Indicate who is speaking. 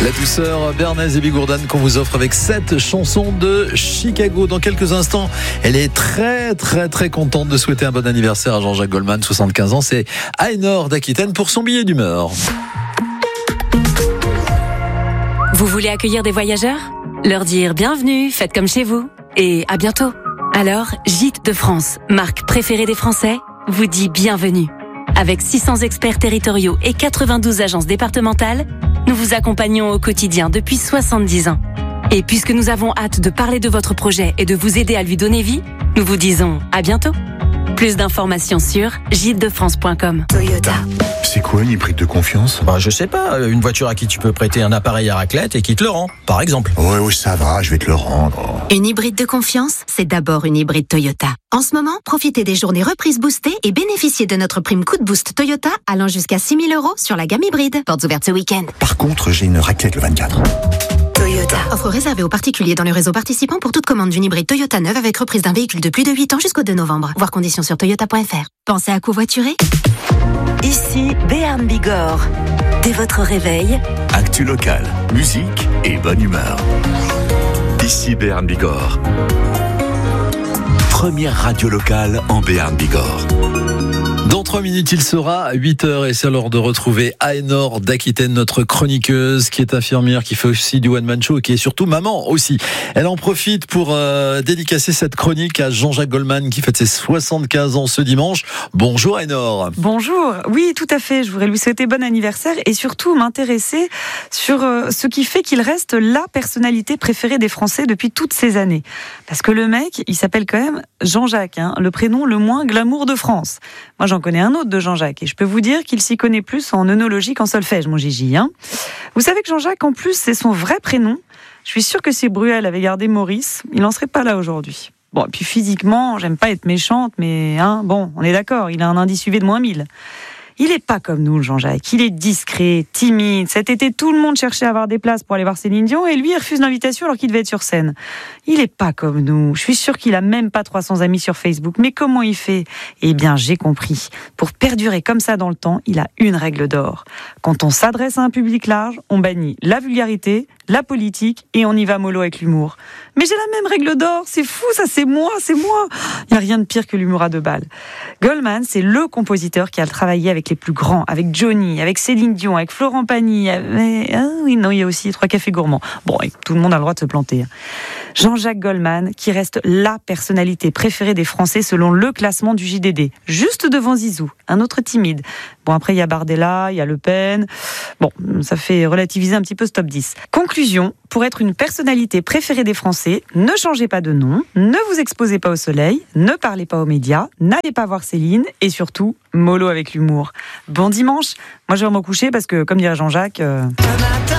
Speaker 1: La douceur Bernays et Bigourdan qu'on vous offre avec 7 chansons de Chicago. Dans quelques instants, elle est très contente de souhaiter un bon anniversaire à Jean-Jacques Goldman, 75 ans. C'est Ainhoa d'Aquitaine pour son billet d'humeur.
Speaker 2: Vous voulez accueillir des voyageurs ? Leur dire bienvenue, faites comme chez vous et à bientôt. Alors, Gîtes de France, marque préférée des Français, vous dit bienvenue. Avec 600 experts territoriaux et 92 agences départementales, nous vous accompagnons au quotidien depuis 70 ans. Et puisque nous avons hâte de parler de votre projet et de vous aider à lui donner vie, nous vous disons à bientôt. Plus d'informations sur gitesdefrance.com.
Speaker 3: Toyota.
Speaker 4: C'est quoi une hybride de confiance ?
Speaker 5: Je sais pas, une voiture à qui tu peux prêter un appareil à raclette et qui te le rend, par exemple.
Speaker 4: Oui, ça va, je vais te le rendre.
Speaker 3: Une hybride de confiance, c'est d'abord une hybride Toyota. En ce moment, profitez des journées reprises boostées et bénéficiez de notre prime coup de boost Toyota allant jusqu'à 6 000 € sur la gamme hybride. Portes ouvertes ce week-end.
Speaker 4: Par contre, j'ai une raclette le 24.
Speaker 3: Toyota. Offre réservée aux particuliers dans le réseau participant pour toute commande d'une hybride Toyota neuve avec reprise d'un véhicule de plus de 8 ans jusqu'au 2 novembre. Voir conditions sur toyota.fr. Pensez à covoiturer ?
Speaker 2: Ici Béarn Bigorre. Dès votre réveil,
Speaker 6: Actu locale, musique et bonne humeur. Ici Béarn Bigorre. Première radio locale en Béarn Bigorre.
Speaker 1: Dans 3 minutes, il sera 8h et c'est l'heure de retrouver Ainhoa d'Aquitaine, notre chroniqueuse qui est infirmière, qui fait aussi du one-man show et qui est surtout maman aussi. Elle en profite pour dédicacer cette chronique à Jean-Jacques Goldman qui fête ses 75 ans ce dimanche. Bonjour Ainhoa.
Speaker 7: Bonjour, oui tout à fait, je voudrais lui souhaiter bon anniversaire et surtout m'intéresser sur ce qui fait qu'il reste la personnalité préférée des Français depuis toutes ces années. Parce que le mec, il s'appelle quand même Jean-Jacques, le prénom le moins glamour de France. Moi j'en connais un autre de Jean-Jacques et je peux vous dire qu'il s'y connaît plus en œnologie qu'en solfège, mon Gigi. Vous savez que Jean-Jacques, en plus, c'est son vrai prénom. Je suis sûre que si Bruel avait gardé Maurice, il n'en serait pas là aujourd'hui. Bon, et puis physiquement, j'aime pas être méchante, mais on est d'accord, il a un indice UV de -1000. Il est pas comme nous, Jean-Jacques. Il est discret, timide. Cet été, tout le monde cherchait à avoir des places pour aller voir Céline Dion et lui, il refuse l'invitation alors qu'il devait être sur scène. Il est pas comme nous. Je suis sûre qu'il a même pas 300 amis sur Facebook. Mais comment il fait ? Eh bien, j'ai compris. Pour perdurer comme ça dans le temps, il a une règle d'or. Quand on s'adresse à un public large, on bannit la vulgarité, la politique et on y va mollo avec l'humour. Mais j'ai la même règle d'or, c'est fou, ça c'est moi. Il n'y a rien de pire que l'humour à 2 balles. Goldman, c'est le compositeur qui a travaillé avec les plus grands, avec Johnny, avec Céline Dion, avec Florent Pagny, il y a aussi 3 cafés gourmands. Bon, tout le monde a le droit de se planter. Jean-Jacques Goldman, qui reste la personnalité préférée des Français selon le classement du JDD, juste devant Zizou, un autre timide. Bon, après il y a Bardella, il y a Le Pen. Bon, ça fait relativiser un petit peu ce top 10. Conclusion, pour être une personnalité préférée des Français, ne changez pas de nom, ne vous exposez pas au soleil, ne parlez pas aux médias, n'allez pas voir Céline et surtout, mollo avec l'humour. Bon dimanche, moi je vais me coucher parce que, comme dirait Jean-Jacques...